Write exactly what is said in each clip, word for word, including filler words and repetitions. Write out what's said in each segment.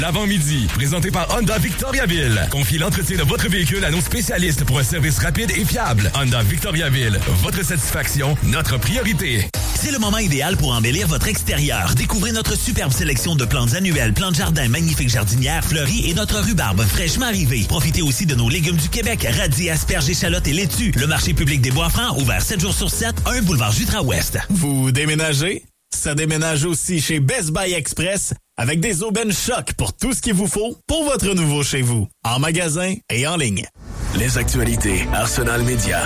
L'avant-midi, présenté par Honda Victoriaville. Confiez l'entretien de votre véhicule à nos spécialistes pour un service rapide et fiable. Honda Victoriaville, votre satisfaction, notre priorité. C'est le moment idéal pour embellir votre extérieur. Découvrez notre superbe sélection de plantes annuelles, plantes jardin, magnifiques jardinières, fleuries et notre rhubarbe fraîchement arrivée. Profitez aussi de nos légumes du Québec, radis, asperges, échalotes et laitues. Le marché public des Bois-Francs, ouvert sept jours sur sept, un boulevard Jutra-Ouest. Vous déménagez? Ça déménage aussi chez Best Buy Express avec des aubaines choc pour tout ce qu'il vous faut pour votre nouveau chez vous, en magasin et en ligne. Les actualités Arsenal Média.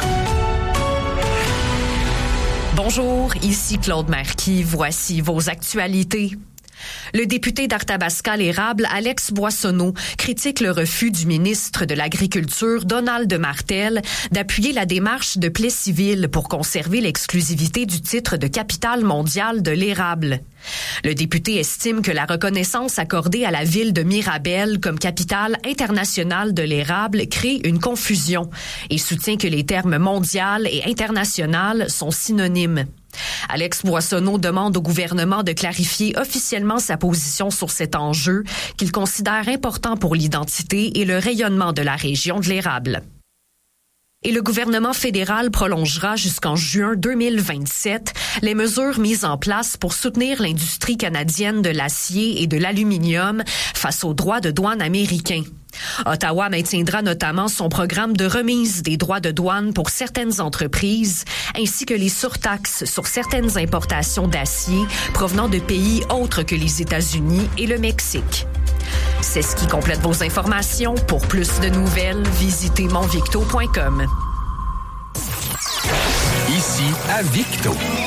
Bonjour, ici Claude Marquis. Voici vos actualités. Le député d'Arthabasca-l'Érable, Alex Boissonneau, critique le refus du ministre de l'Agriculture, Donald Martel, d'appuyer la démarche de Plessisville pour conserver l'exclusivité du titre de capitale mondiale de l'érable. Le député estime que la reconnaissance accordée à la ville de Mirabel comme capitale internationale de l'érable crée une confusion et soutient que les termes mondial et international sont synonymes. Alex Boissonneau demande au gouvernement de clarifier officiellement sa position sur cet enjeu qu'il considère important pour l'identité et le rayonnement de la région de l'érable. Et le gouvernement fédéral prolongera jusqu'en juin deux mille vingt-sept les mesures mises en place pour soutenir l'industrie canadienne de l'acier et de l'aluminium face aux droits de douane américains. Ottawa maintiendra notamment son programme de remise des droits de douane pour certaines entreprises, ainsi que les surtaxes sur certaines importations d'acier provenant de pays autres que les États-Unis et le Mexique. C'est ce qui complète vos informations. Pour plus de nouvelles, visitez mon victo point com. Ici à Victo.